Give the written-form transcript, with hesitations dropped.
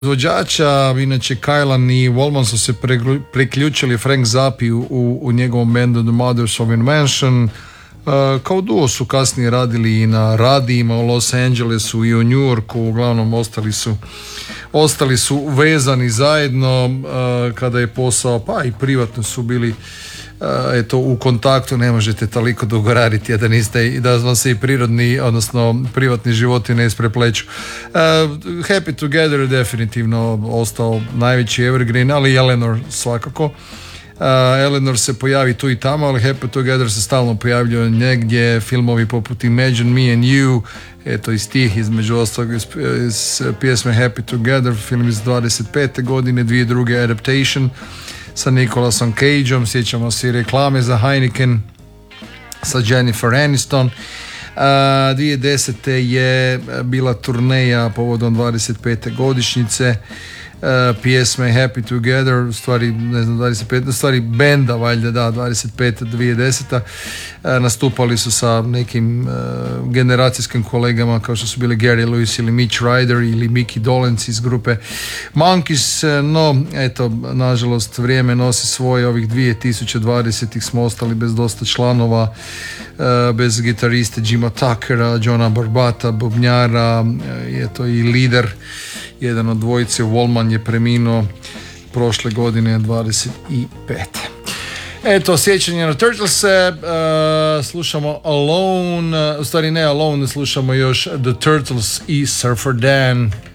izvođača, inače Kylan i Wallman su se priključili Frank Zappi u njegovom bandu The Mothers of Invention. Kao duo su kasnije radili i na radijima u Los Angelesu i u New Yorku, uglavnom ostali su vezani zajedno kada je posao, pa i privatno su bili u kontaktu. Ne možete toliko dugo raditi da vam se i prirodni, odnosno privatni životi ne isprepleću. Happy Together je definitivno ostao najveći evergreen, ali Eleanor svakako. Eleanor se pojavi tu i tamo, ali Happy Together se stalno pojavljuje negdje. Filmovi poput Imagine Me and You, eto i stih između ostalog iz pjesme Happy Together, film iz 25. godine, 2002. Adaptation sa Nicolasom Cageom. Sjećamo se i reklame za Heineken sa Jennifer Aniston. 2010. je bila turneja povodom 25. godišnjice pjesme Happy Together, u stvari ne znam 25, u stvari benda valjda, da, 25. 2010. Nastupali su sa nekim generacijskim kolegama kao što su bili Gary Lewis ili Mitch Ryder ili Mickey Dolenz iz grupe Monkeys. No eto, nažalost vrijeme nosi svoje. Ovih 2020. smo ostali bez dosta članova, bez gitariste Jima Tuckera, Johna Barbata, bubnjara, eto i lider, jedan od dvojice Wallman je preminuo prošle godine 25. Eto, sjećanje na Turtlese, slušamo Alone, u stvari ne Alone, slušamo još The Turtles i Surfer Dan.